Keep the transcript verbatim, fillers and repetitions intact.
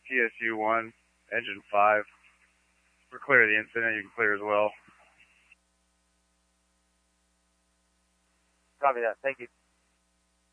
T S U one, engine five. We're clear of the incident. You can clear as well. Copy that. Thank you.